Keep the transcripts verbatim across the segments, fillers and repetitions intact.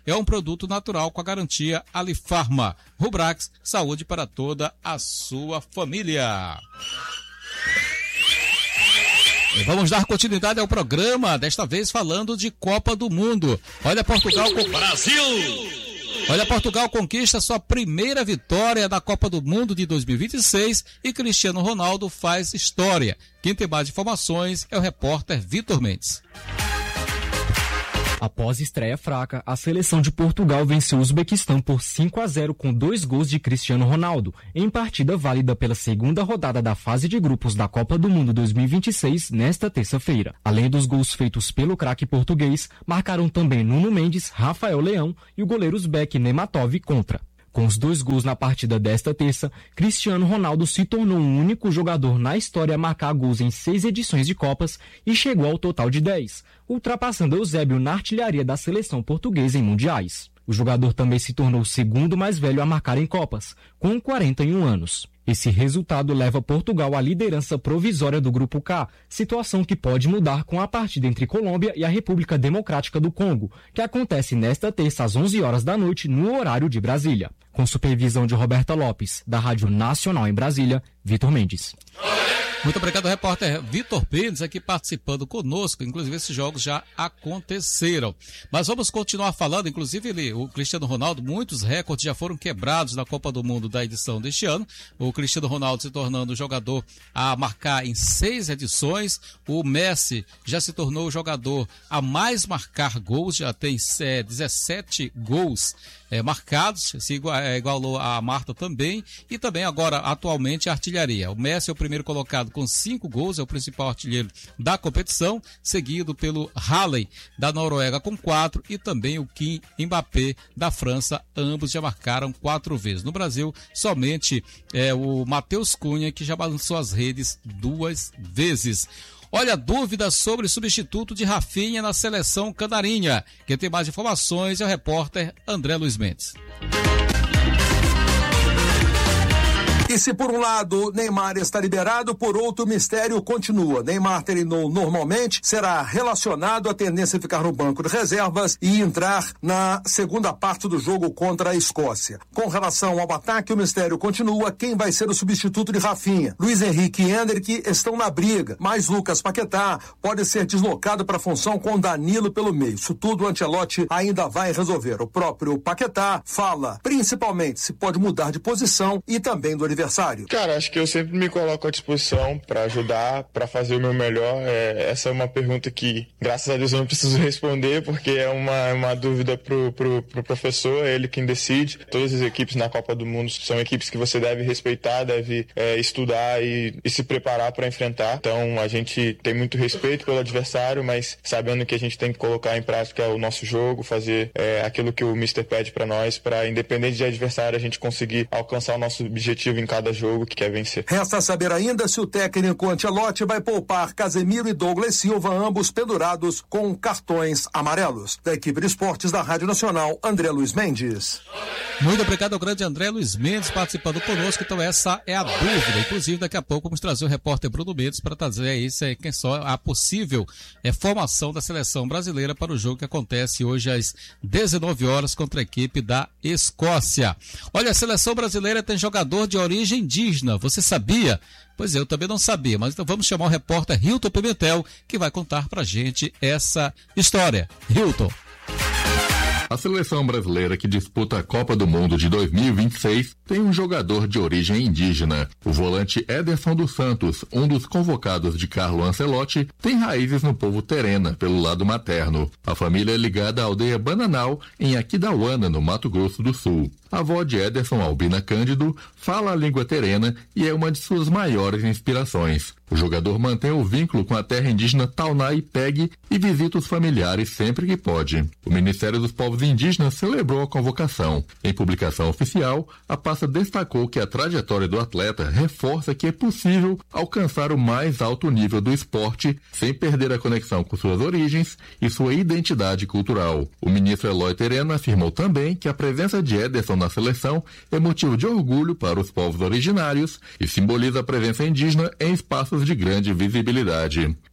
é um produto natural com a garantia Alifarma. Rubrax, saúde para toda a sua família. E vamos dar continuidade ao programa, desta vez falando de Copa do Mundo. Olha, Portugal... Brasil! Olha, Portugal conquista sua primeira vitória na Copa do Mundo de dois mil e vinte e seis e Cristiano Ronaldo faz história. Quem tem mais informações é o repórter Vitor Mendes. Após estreia fraca, a seleção de Portugal venceu o Uzbequistão por cinco a zero com dois gols de Cristiano Ronaldo, em partida válida pela segunda rodada da fase de grupos da Copa do Mundo dois mil e vinte e seis, nesta terça-feira. Além dos gols feitos pelo craque português, marcaram também Nuno Mendes, Rafael Leão e o goleiro uzbeque Nematov contra. Com os dois gols na partida desta terça, Cristiano Ronaldo se tornou o único jogador na história a marcar gols em seis edições de Copas e chegou ao total de dez, ultrapassando Eusébio na artilharia da seleção portuguesa em mundiais. O jogador também se tornou o segundo mais velho a marcar em Copas, com quarenta e um anos. Esse resultado leva Portugal à liderança provisória do Grupo K, situação que pode mudar com a partida entre Colômbia e a República Democrática do Congo, que acontece nesta terça às onze horas da noite no horário de Brasília. Com supervisão de Roberta Lopes, da Rádio Nacional em Brasília, Vitor Mendes. Muito obrigado, repórter Vitor Mendes, aqui participando conosco. Inclusive, esses jogos já aconteceram. Mas vamos continuar falando. Inclusive, ele, o Cristiano Ronaldo, muitos recordes já foram quebrados na Copa do Mundo da edição deste ano. O Cristiano Ronaldo se tornando o jogador a marcar em seis edições. O Messi já se tornou o jogador a mais marcar gols, já tem é, dezessete gols é, marcados, se igualou a Marta também. E também agora, atualmente, a artilharia. O Messi é o primeiro colocado com cinco gols, é o principal artilheiro da competição, seguido pelo Haaland da Noruega com quatro e também o Kim Mbappé da França, ambos já marcaram quatro vezes. No Brasil, somente é, o Matheus Cunha, que já balançou as redes duas vezes. Olha, dúvida sobre o substituto de Rafinha na seleção canarinha. Quem tem mais informações é o repórter André Luiz Mendes. E se por um lado Neymar está liberado, por outro o mistério continua. Neymar treinou normalmente, será relacionado, a tendência a ficar no banco de reservas e entrar na segunda parte do jogo contra a Escócia. Com relação ao ataque, o mistério continua. Quem vai ser o substituto de Rafinha? Luiz Henrique e Endrick estão na briga, mas Lucas Paquetá pode ser deslocado para a função com Danilo pelo meio. Isso tudo o Ancelotti ainda vai resolver. O próprio Paquetá fala principalmente se pode mudar de posição e também do adversário. Cara, acho que eu sempre me coloco à disposição para ajudar, para fazer o meu melhor. É, essa é uma pergunta que, graças a Deus, eu não preciso responder, porque é uma, uma dúvida pro, pro, pro professor, é ele quem decide. Todas as equipes na Copa do Mundo são equipes que você deve respeitar, deve é, estudar e, e se preparar para enfrentar. Então, a gente tem muito respeito pelo adversário, mas sabendo que a gente tem que colocar em prática o nosso jogo, fazer é, aquilo que o mister pede para nós, para, independente de adversário, a gente conseguir alcançar o nosso objetivo em cada jogo que quer vencer. Resta saber ainda se o técnico Ancelotti vai poupar Casemiro e Douglas Silva, ambos pendurados com cartões amarelos. Da equipe de esportes da Rádio Nacional, André Luiz Mendes. Muito obrigado ao grande André Luiz Mendes participando conosco. Então essa é a dúvida. Inclusive, daqui a pouco vamos trazer o repórter Bruno Mendes para trazer isso, é, quem só a possível é, formação da seleção brasileira para o jogo que acontece hoje às dezenove horas contra a equipe da Escócia. Olha, a seleção brasileira tem jogador de origem indígena, você sabia? Pois é, eu também não sabia, mas então vamos chamar o repórter Hilton Pimentel, que vai contar pra gente essa história. Hilton. A seleção brasileira que disputa a Copa do Mundo de dois mil e vinte e seis tem um jogador de origem indígena. O volante Éderson dos Santos, um dos convocados de Carlo Ancelotti, tem raízes no povo terena, pelo lado materno. A família é ligada à aldeia Bananal, em Aquidauana, no Mato Grosso do Sul. A avó de Éderson, Albina Cândido, fala a língua terena e é uma de suas maiores inspirações. O jogador mantém o vínculo com a terra indígena Taunay Peg e visita os familiares sempre que pode. O Ministério dos Povos Indígenas celebrou a convocação. Em publicação oficial, a pasta destacou que a trajetória do atleta reforça que é possível alcançar o mais alto nível do esporte sem perder a conexão com suas origens e sua identidade cultural. O ministro Eloy Terena afirmou também que a presença de Éderson na seleção é motivo de orgulho para os povos originários e simboliza a presença indígena em espaços de grande visibilidade.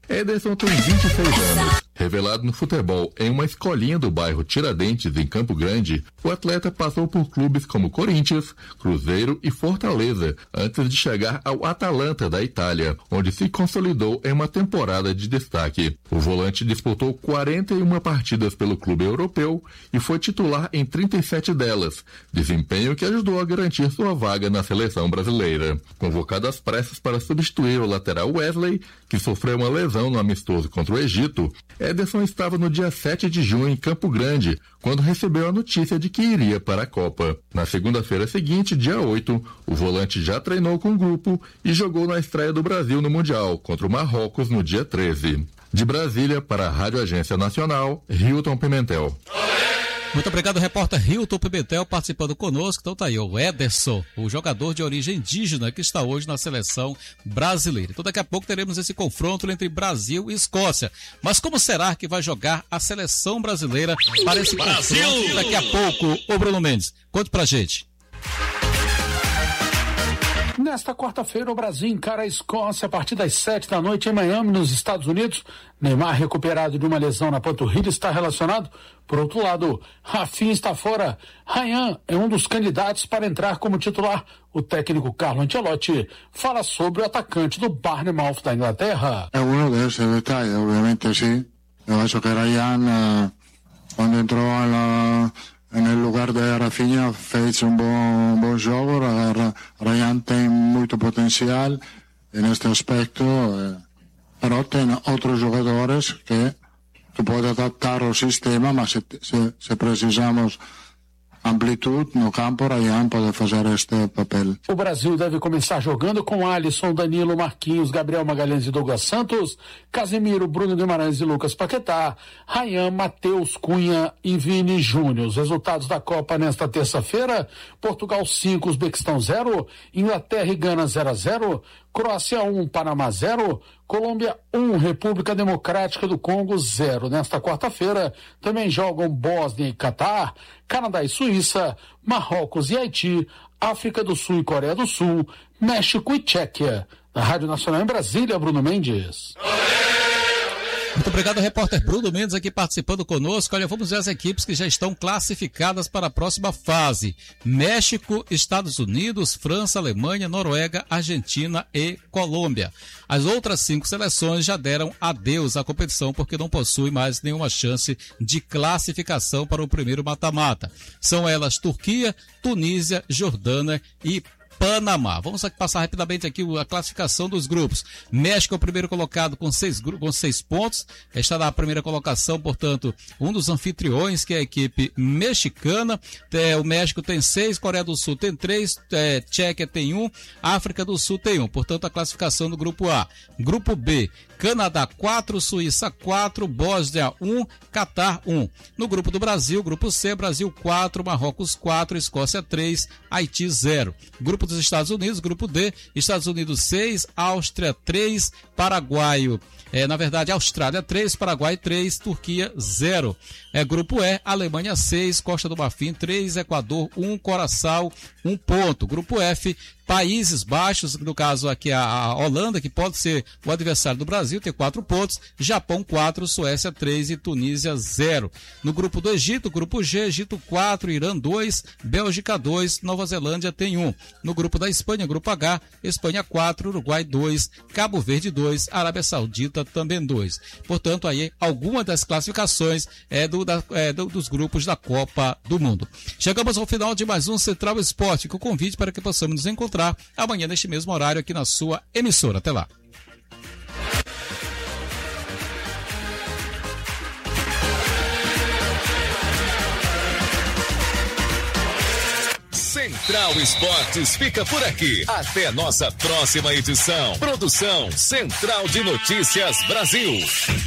Ederson tem vinte e seis anos. Revelado no futebol em uma escolinha do bairro Tiradentes, em Campo Grande, o atleta passou por clubes como Corinthians, Cruzeiro e Fortaleza, antes de chegar ao Atalanta da Itália, onde se consolidou em uma temporada de destaque. O volante disputou quarenta e uma partidas pelo clube europeu e foi titular em trinta e sete delas, desempenho que ajudou a garantir sua vaga na seleção brasileira. Convocado às pressas para substituir o lateral Wesley, que sofreu uma lesão no amistoso contra o Egito, Ederson estava no dia sete de junho em Campo Grande, quando recebeu a notícia de que iria para a Copa. Na segunda-feira seguinte, dia oito, o volante já treinou com o grupo e jogou na estreia do Brasil no Mundial, contra o Marrocos no dia treze. De Brasília, para a Rádio Agência Nacional, Hilton Pimentel. Muito obrigado, repórter Hilton Pimentel, participando conosco. Então tá aí, o Ederson, o jogador de origem indígena que está hoje na seleção brasileira. Então daqui a pouco teremos esse confronto entre Brasil e Escócia. Mas como será que vai jogar a seleção brasileira para esse Brasil? Confronto daqui a pouco? Ô Bruno Mendes, conte pra gente. Nesta quarta-feira, o Brasil encara a Escócia a partir das sete da noite em Miami, nos Estados Unidos. Neymar, recuperado de uma lesão na panturrilha, está relacionado. Por outro lado, Rafinha está fora. Ryan é um dos candidatos para entrar como titular. O técnico Carlo Ancelotti fala sobre o atacante do Bournemouth da Inglaterra. É um desses detalhes, obviamente, sim. Eu acho que Ryan, quando entrou na... no lugar de Rafinha, fez um bom, um bom jogo. Ryan tem muito potencial neste aspecto, mas tem outros jogadores que, que podem adaptar ao sistema, mas se, se, se precisamos amplitude no campo, Ryan pode fazer este papel. O Brasil deve começar jogando com Alisson, Danilo, Marquinhos, Gabriel Magalhães e Douglas Santos, Casemiro, Bruno Guimarães e Lucas Paquetá, Ryan, Matheus Cunha e Vini Júnior. Os resultados da Copa nesta terça-feira: Portugal cinco, Uzbequistão zero, Inglaterra e Gana zero a zero, Croácia um, Panamá zero, Colômbia um, República Democrática do Congo zero. Nesta quarta-feira também jogam Bósnia e Catar, Canadá e Suíça, Marrocos e Haiti, África do Sul e Coreia do Sul, México e Tchequia. Da Rádio Nacional em Brasília, Bruno Mendes. Muito obrigado, repórter Bruno Mendes, aqui participando conosco. Olha, vamos ver as equipes que já estão classificadas para a próxima fase: México, Estados Unidos, França, Alemanha, Noruega, Argentina e Colômbia. As outras cinco seleções já deram adeus à competição porque não possuem mais nenhuma chance de classificação para o primeiro mata-mata. São elas Turquia, Tunísia, Jordânia e Panamá. Vamos passar rapidamente aqui a classificação dos grupos. México é o primeiro colocado com seis, com seis pontos. Está na primeira colocação, portanto, um dos anfitriões, que é a equipe mexicana. É, o México tem seis, Coreia do Sul tem três, é, Tchequia tem um, África do Sul tem um. Portanto, a classificação do grupo A. Grupo B, Canadá quatro, Suíça quatro, Bósnia um, Catar um. No grupo do Brasil, grupo C, Brasil quatro, Marrocos quatro, Escócia três, Haiti zero. Grupo dos Estados Unidos, grupo D, Estados Unidos seis, Áustria três, Paraguai, é, na verdade, Austrália três, Paraguai três, Turquia zero. É, grupo E, Alemanha seis, Costa do Marfim três, Equador um, Curaçao um ponto. Grupo F, Países Baixos, no caso aqui a, a Holanda, que pode ser o adversário do Brasil, tem quatro pontos, Japão quatro, Suécia três e Tunísia zero. No grupo do Egito, grupo G, Egito quatro, Irã dois, Bélgica dois, Nova Zelândia tem um. No grupo da Espanha, grupo H, Espanha quatro, Uruguai dois, Cabo Verde dois, Arábia Saudita também dois. Portanto, aí alguma das classificações é, do, da, é do, dos grupos da Copa do Mundo. Chegamos ao final de mais um Central Esporte, com o convite para que possamos nos encontrar amanhã neste mesmo horário aqui na sua emissora. Até lá. Central Esportes fica por aqui. Até nossa próxima edição. Produção Central de Notícias Brasil.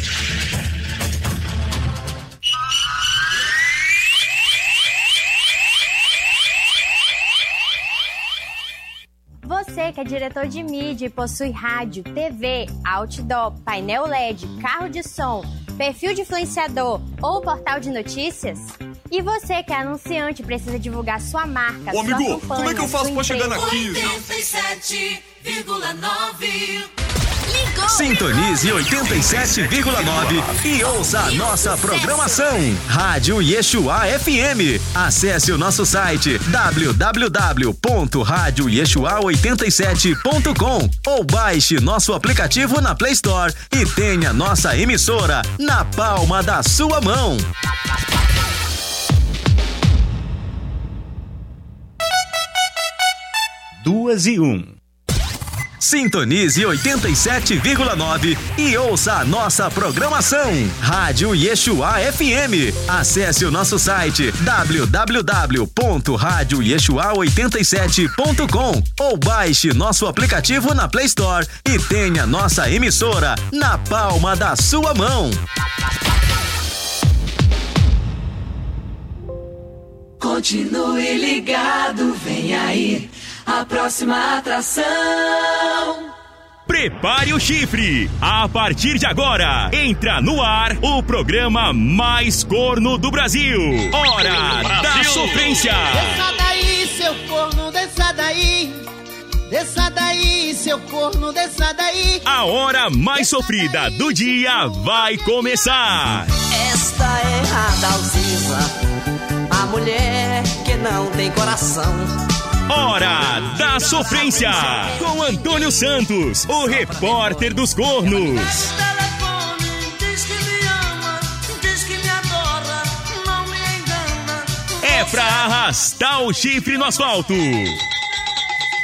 Você que é diretor de mídia e possui rádio, T V, outdoor, painel L E D, carro de som, perfil de influenciador ou portal de notícias? E você que é anunciante e precisa divulgar sua marca, Ô, sua amigo, campanha, como é que eu faço pra chegar empresa? naquilo? oitenta e sete vírgula nove Ligou! Sintonize oitenta e sete vírgula nove e ouça a nossa programação. Rádio Yeshua F M. Acesse o nosso site w w w ponto rádio yeshua oitenta e sete ponto com ou baixe nosso aplicativo na Play Store e tenha nossa emissora na palma da sua mão. Duas e um. Sintonize oitenta e sete vírgula nove e ouça a nossa programação. Rádio Yeshua F M. Acesse o nosso site w w w ponto rádio yeshua oitenta e sete ponto com ou baixe nosso aplicativo na Play Store e tenha nossa emissora na palma da sua mão. Continue ligado, vem aí a próxima atração. Prepare o chifre! A partir de agora, entra no ar o programa mais corno do Brasil. Hora Brasil. Da Sofrência. Desça daí, seu corno, desça daí. Desça daí, seu corno, desça daí. A hora mais sofrida do dia vai começar. Esta é a Dalcisa, a mulher que não tem coração. Hora da Sofrência, com Antônio Santos, o repórter dos cornos. Diz que me ama, diz que me adora, não me engana. É pra arrastar o chifre no asfalto.